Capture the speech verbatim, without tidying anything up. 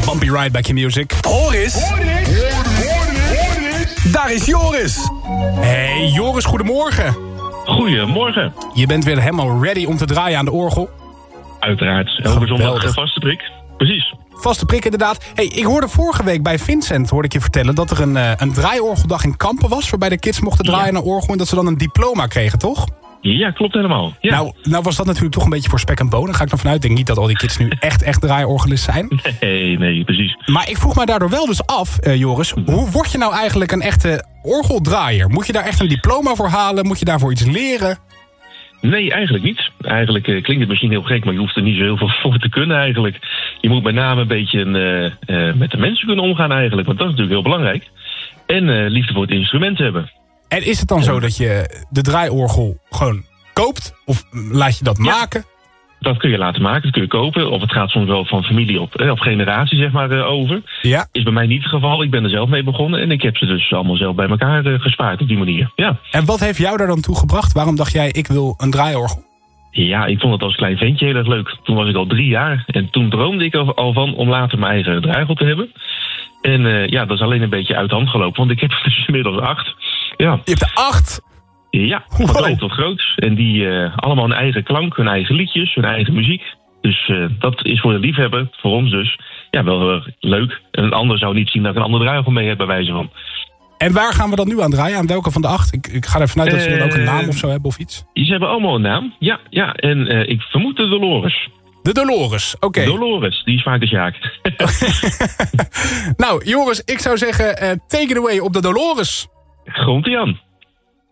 Bumpy Ride bij Q-Music. Horis. Daar is Joris. Hey Joris, goedemorgen. Goedemorgen. Je bent weer helemaal ready om te draaien aan de orgel. Uiteraard. Elke zondag een vaste prik. Precies. Vaste prik inderdaad. Hey, ik hoorde vorige week bij Vincent, hoorde ik je vertellen, dat er een, uh, een draaiorgeldag in Kampen was, waarbij de kids mochten draaien ja. naar orgel en dat ze dan een diploma kregen, toch? Ja, klopt helemaal. Ja. Nou, nou was dat natuurlijk toch een beetje voor spek en bonen. Ga ik dan vanuit. Ik denk niet dat al die kids nu echt, echt draaiorgelist zijn. Nee, nee, precies. Maar ik vroeg mij daardoor wel dus af, uh, Joris. Hoe word je nou eigenlijk een echte orgeldraaier? Moet je daar echt een diploma voor halen? Moet je daarvoor iets leren? Nee, eigenlijk niet. Eigenlijk uh, klinkt het misschien heel gek, maar je hoeft er niet zo heel veel voor te kunnen eigenlijk. Je moet met name een beetje uh, uh, met de mensen kunnen omgaan eigenlijk. Want dat is natuurlijk heel belangrijk. En uh, liefde voor het instrument hebben. En is het dan zo dat je de draaiorgel gewoon koopt? Of laat je dat ja. maken? Dat kun je laten maken, dat kun je kopen. Of het gaat soms wel van familie op, eh, op generatie zeg maar, uh, over. Ja. Is bij mij niet het geval. Ik ben er zelf mee begonnen. En ik heb ze dus allemaal zelf bij elkaar uh, gespaard op die manier. Ja. En wat heeft jou daar dan toe gebracht? Waarom dacht jij, ik wil een draaiorgel? Ja, ik vond het als klein ventje heel erg leuk. Toen was ik al drie jaar. En toen droomde ik al van om later mijn eigen draaiorgel te hebben. En uh, ja, dat is alleen een beetje uit de hand gelopen. Want ik heb er dus inmiddels acht. Ja. Je hebt er acht? Ja, van wow. klein tot groot. En die uh, allemaal hun eigen klank, hun eigen liedjes, hun eigen muziek. Dus uh, dat is voor de liefhebber, voor ons dus, ja, wel heel erg leuk. En een ander zou niet zien dat ik een ander draaiorgel mee heb bij wijze van. En waar gaan we dan nu aan draaien? Aan welke van de acht? Ik, ik ga ervan uit dat ze dan ook een naam of zo hebben of iets. Ze hebben allemaal een naam, ja. ja. En uh, ik vermoed de Dolores. De Dolores, oké. Okay. Dolores, die is vaak de Sjaak. Nou, Joris, ik zou zeggen, uh, take it away op de Dolores. Grond-ie aan.